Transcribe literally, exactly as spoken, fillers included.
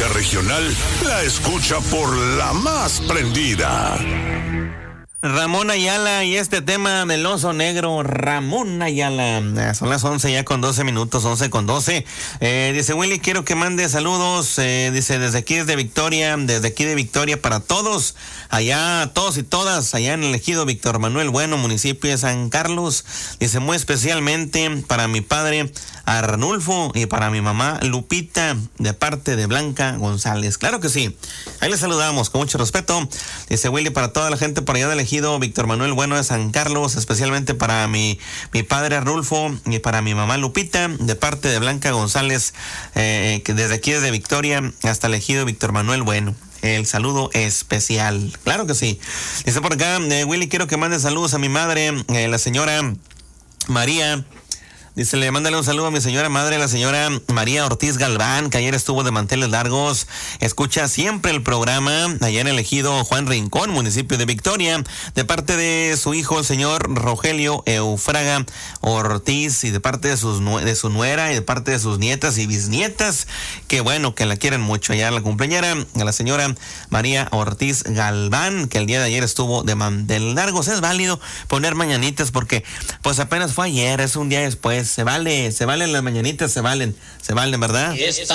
Primera Regional la escucha por la más prendida. Ramón Ayala y este tema del oso negro, Ramón Ayala. Son las once ya con doce minutos, once con doce. Eh, dice Willy, quiero que mande saludos. Eh, dice, desde aquí desde Victoria, desde aquí de Victoria para todos, allá, todos y todas, allá en el ejido Víctor Manuel Bueno, municipio de San Carlos. Dice, muy especialmente para mi padre Arnulfo y para mi mamá Lupita, de parte de Blanca González. Claro que sí. Ahí les saludamos con mucho respeto. Dice Willy, para toda la gente por allá del ejido Víctor Manuel Bueno de San Carlos, especialmente para mi, mi padre Arnulfo y para mi mamá Lupita, de parte de Blanca González, eh, que desde aquí desde Victoria hasta el ejido Víctor Manuel Bueno. El saludo especial. Claro que sí. Dice por acá, eh, Willy, quiero que mande saludos a mi madre, eh, la señora María. Dice, le mándale un saludo a mi señora madre, la señora María Ortiz Galván, que ayer estuvo de manteles largos. Escucha siempre el programa allá en el ejido Juan Rincón, municipio de Victoria, de parte de su hijo, el señor Rogelio Eufraga Ortiz, y de parte de, sus, de su nuera y de parte de sus nietas y bisnietas, que bueno, que la quieren mucho. Allá la cumpleañera, a la señora María Ortiz Galván, que el día de ayer estuvo de manteles largos. Es válido poner mañanitas porque pues apenas fue ayer, es un día después. Se vale, se valen las mañanitas, se valen, se valen, ¿verdad? Esta